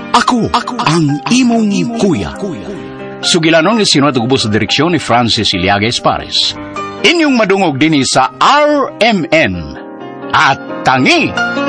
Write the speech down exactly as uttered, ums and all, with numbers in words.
Ako, ako ang imong kuya. Sugilanon nga sinuat ug ubos sa direksyon ni Francis Iliaga Espares. Inyong madungog dinhi sa R M N at tangi